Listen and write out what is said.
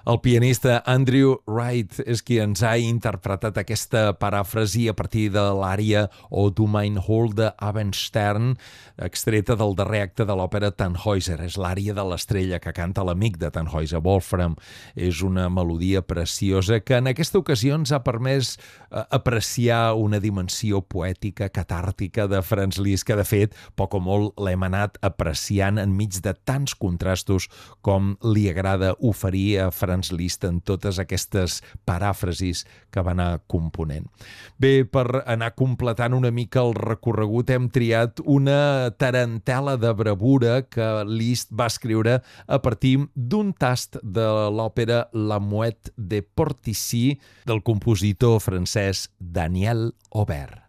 El pianista Andrew Wright és qui ens ha interpretat aquesta paràfrasi a partir de l'ària O Du mein Hold de Abendstern, extreta del darrer acte de l'òpera Tannhäuser. És l'ària de l'estrella que canta l'amic de Tannhäuser, Wolfram. És una melodia preciosa que en aquesta ocasió ens ha permès apreciar una dimensió poètica, catàrtica de Franz Liszt, que de fet, poc o molt l'hem anat apreciant enmig de tants contrastos com li agrada oferir a Franz Liszt en totes aquestes paràfrasis que va anar component. Bé, per anar completant una mica el recorregut hem triat una tarantela de bravura que Liszt va escriure a partir d'un tast de l'òpera La Mouette de Portici del compositor francès Daniel Aubert.